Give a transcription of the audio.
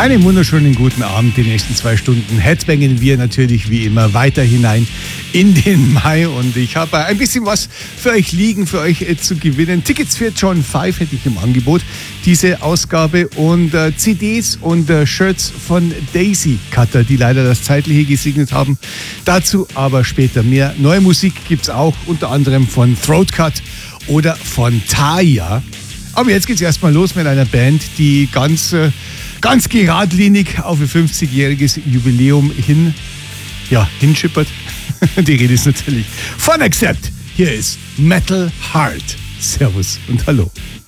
Einen wunderschönen guten Abend. Die nächsten 2 Stunden headbangen wir natürlich wie immer weiter hinein in den Mai. Und ich habe ein bisschen was für euch liegen, für euch zu gewinnen. Tickets für John 5 hätte ich im Angebot, diese Ausgabe. Und CDs und Shirts von Daisy Cutter, die leider das Zeitliche gesegnet haben. Dazu aber später mehr. Neue Musik gibt es auch, unter anderem von Throatcut oder von Taya. Aber jetzt geht's erstmal los mit einer Band, die ganz geradlinig auf ihr 50-jähriges Jubiläum hinschippert. Die Rede ist natürlich von Accept. Hier ist Metal Heart. Servus und hallo.